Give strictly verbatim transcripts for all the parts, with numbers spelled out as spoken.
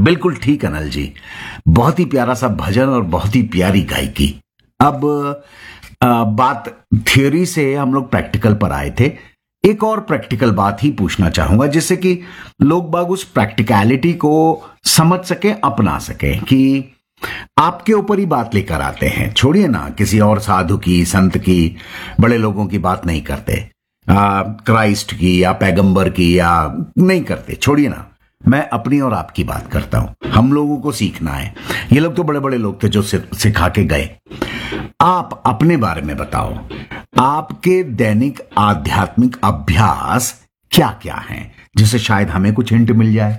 बिल्कुल ठीक अनिल जी, बहुत ही प्यारा सा भजन और बहुत ही प्यारी गायकी। अब आ, बात थ्योरी से हम लोग प्रैक्टिकल पर आए थे। एक और प्रैक्टिकल बात ही पूछना चाहूंगा जिससे कि लोग बाग उस प्रैक्टिकलिटी को समझ सके, अपना सके कि आपके ऊपर ही बात लेकर आते हैं। छोड़िए ना किसी और साधु की, संत की, बड़े लोगों की बात नहीं करते, आ, क्राइस्ट की या पैगंबर की या नहीं करते। छोड़िए ना, मैं अपनी और आपकी बात करता हूं। हम लोगों को सीखना है। ये लोग तो बड़े बड़े लोग थे जो सिखा के गए। आप अपने बारे में बताओ, आपके दैनिक आध्यात्मिक अभ्यास क्या क्या हैं, जिससे शायद हमें कुछ हिंट मिल जाए।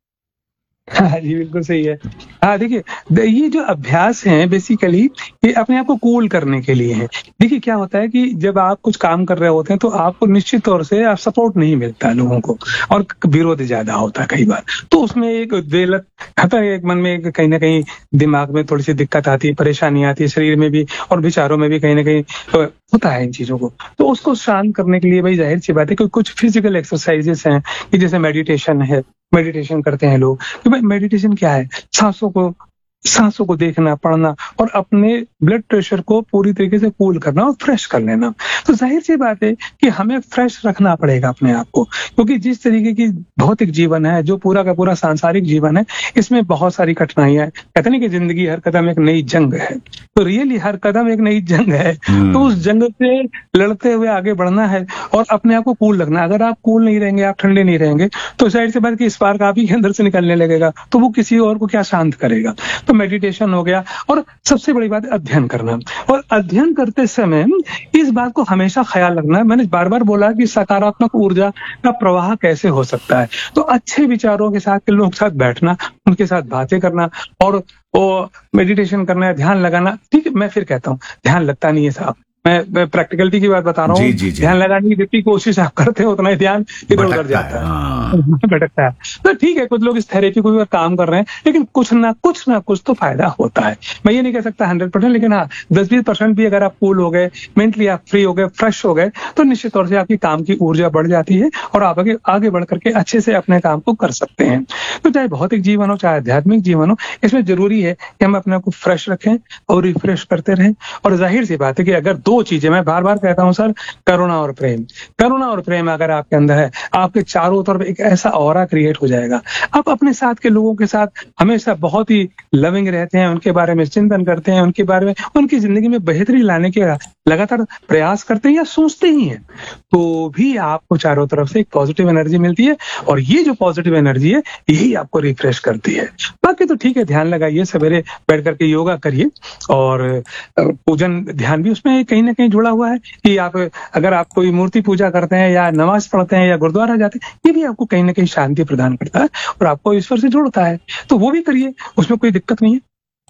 हाँ जी, बिल्कुल सही है। हाँ देखिए, ये जो अभ्यास हैं बेसिकली ये अपने आप को कूल करने के लिए है। देखिए क्या होता है कि जब आप कुछ काम कर रहे होते हैं तो आपको निश्चित तौर से आप सपोर्ट नहीं मिलता है लोगों को, और विरोध ज्यादा होता है कई बार। तो उसमें एक दिलत आता है, एक मन में एक कहीं ना कहीं दिमाग में थोड़ी सी दिक्कत आती है, परेशानी आती है, शरीर में भी और विचारों में भी कहीं ना कहीं होता है इन चीजों को। तो उसको शांत करने के लिए भाई जाहिर सी बात है कि कुछ फिजिकल एक्सरसाइजेस हैं कि जैसे मेडिटेशन है, मेडिटेशन करते हैं लोग। तो भाई मेडिटेशन क्या है? सांसों को सांसों को देखना, पढ़ना और अपने ब्लड प्रेशर को पूरी तरीके से कूल करना और फ्रेश कर लेना। तो जाहिर सी बात है कि हमें फ्रेश रखना पड़ेगा अपने आप को, क्योंकि जिस तरीके की भौतिक जीवन है, जो पूरा का पूरा सांसारिक जीवन है, इसमें बहुत सारी कठिनाइयां हैं। कहते नहीं कि जिंदगी हर कदम एक नई जंग है, तो रियली हर कदम एक नई जंग है। तो उस जंग से लड़ते हुए आगे बढ़ना है और अपने आप को कूल रखना। अगर आप कूल नहीं रहेंगे, आप ठंडे नहीं रहेंगे, तो जाहिर सी बात की स्पार्क आप ही के अंदर से निकलने लगेगा, तो वो किसी और को क्या शांत करेगा। तो मेडिटेशन हो गया, और सबसे बड़ी बात अध्ययन करना। और अध्ययन करते समय इस बात को हमेशा ख्याल रखना, मैंने बार बार बोला कि सकारात्मक ऊर्जा का प्रवाह कैसे हो सकता है। तो अच्छे विचारों के साथ के लोगों के साथ बैठना, उनके साथ बातें करना और वो मेडिटेशन करना, ध्यान लगाना। ठीक है, मैं फिर कहता हूँ ध्यान लगता नहीं है साहब, मैं, मैं प्रैक्टिकलिटी की बात बता रहा हूँ। ध्यान लगाने की जितनी कोशिश आप करते हो उतना ही ध्यान इधर उधर जाता है, भटकता है। तो ठीक है, कुछ लोग इस थेरेपी को भी काम कर रहे हैं, लेकिन कुछ ना कुछ ना कुछ तो फायदा होता है। मैं ये नहीं कह सकता हंड्रेड परसेंट, लेकिन हाँ दस बीस परसेंट भी अगर आप कूल हो गए, मेंटली आप फ्री हो गए, फ्रेश हो गए, तो निश्चित तौर से आपकी काम की ऊर्जा बढ़ जाती है और आप आगे आगे बढ़ करके अच्छे से अपने काम को कर सकते हैं। तो चाहे भौतिक जीवन हो, चाहे आध्यात्मिक जीवन हो, इसमें जरूरी है कि हम अपने आप को फ्रेश रखें और रिफ्रेश करते रहें। और जाहिर सी बात है कि अगर दो चीजें, मैं बार बार कहता हूं सर, करुणा और प्रेम, करुणा और प्रेम अगर आपके अंदर है, आपके चारों तरफ एक ऐसा ऑरा क्रिएट हो जाएगा। आप अपने साथ के लोगों के साथ हमेशा बहुत ही लविंग रहते हैं, उनके बारे में चिंतन करते हैं, उनके बारे में, उनकी जिंदगी में बेहतरी लाने के लगातार प्रयास करते हैं या सोचते ही हैं, तो भी आपको चारों तरफ से एक पॉजिटिव एनर्जी मिलती है। और ये जो पॉजिटिव एनर्जी है यही आपको रिफ्रेश करती है। बाकी तो ठीक है, ध्यान लगाइए, सवेरे बैठ करके योगा करिए, और पूजन ध्यान भी उसमें कहीं ना कहीं जुड़ा हुआ है कि आप अगर आप कोई मूर्ति पूजा करते हैं या नमाज पढ़ते हैं या गुरुद्वारा जाते हैं, ये भी आपको कहीं ना कहीं शांति प्रदान करता है और आपको ईश्वर से जोड़ता है। तो वो भी करिए, उसमें कोई दिक्कत नहीं है।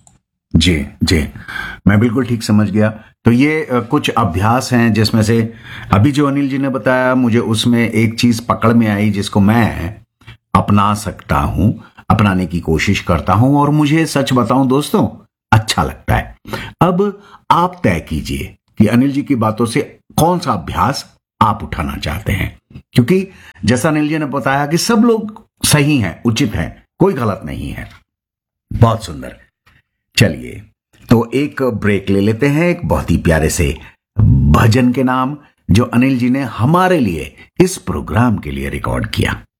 जी जी, मैं बिल्कुल ठीक समझ गया। तो ये कुछ अभ्यास हैं जिसमें से अभी जो अनिल जी ने बताया, मुझे उसमें एक चीज पकड़ में आई जिसको मैं अपना सकता हूं, अपनाने की कोशिश करता हूं, और मुझे सच बताऊं दोस्तों अच्छा लगता है। अब आप तय कीजिए कि अनिल जी की बातों से कौन सा अभ्यास आप उठाना चाहते हैं, क्योंकि जैसा अनिल जी ने बताया कि सब लोग सही हैं, उचित हैं, कोई गलत नहीं है। बहुत सुंदर। चलिए तो एक ब्रेक ले लेते हैं, एक बहुत ही प्यारे से भजन के नाम जो अनिल जी ने हमारे लिए इस प्रोग्राम के लिए रिकॉर्ड किया।